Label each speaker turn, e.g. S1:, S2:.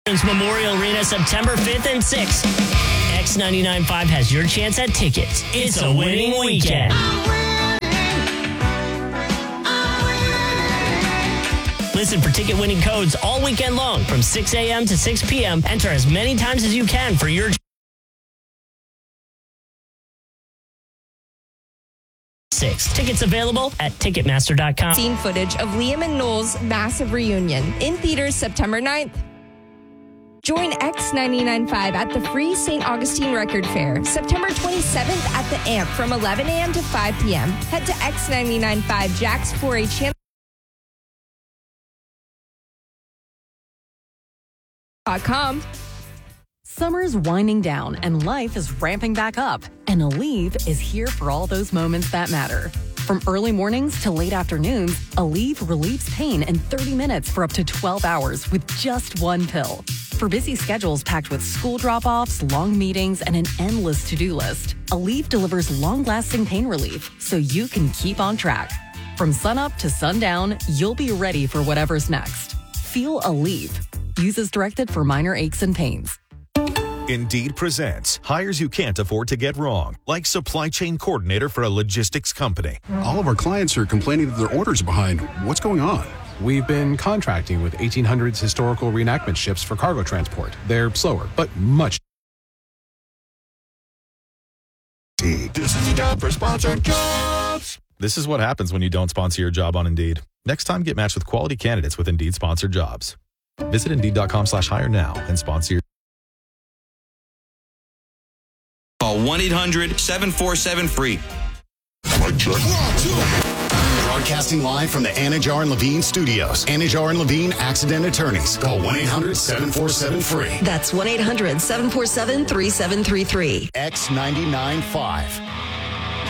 S1: Memorial Arena, September 5th and 6th. X99.5 has your chance at tickets. It's a winning weekend. Listen for ticket winning codes all weekend long from 6 a.m. to 6 p.m. Enter as many times as you can for your tickets available at Ticketmaster.com.
S2: Seen footage of Liam and Noel's massive reunion in theaters September 9th. Join X99.5 at the free St. Augustine Record Fair September 27th at the AMP from 11 a.m. to 5 p.m. Head to X99.5 Jack's 4A channel.com.
S3: Summer's winding down and life is ramping back up. And Aleve is here for all those moments that matter. From early mornings to late afternoons, Aleve relieves pain in 30 minutes for up to 12 hours with just one pill. For busy schedules packed with school drop-offs, long meetings, and an endless to-do list, Aleve delivers long-lasting pain relief so you can keep on track. From sunup to sundown, you'll be ready for whatever's next. Feel Aleve. Use as directed for minor aches and pains.
S4: Indeed presents hires you can't afford to get wrong, like supply chain coordinator for a logistics company.
S5: All of our clients are complaining that their orders are behind. What's going on?
S6: We've been contracting with 1800s historical reenactment ships for cargo transport. They're slower, but much.
S7: This is the job for sponsored jobs.
S4: This is what happens when you don't sponsor your job on Indeed. Next time, get matched with quality candidates with Indeed sponsored jobs. Visit Indeed.com/hire now and sponsor your.
S8: Call 1-800-747-FREE.
S7: Broadcasting live from the Anajar and Levine studios. Anajar and Levine Accident Attorneys. Call 1-800-747-FREE.
S9: That's 1-800-747-3733.
S7: X99.5.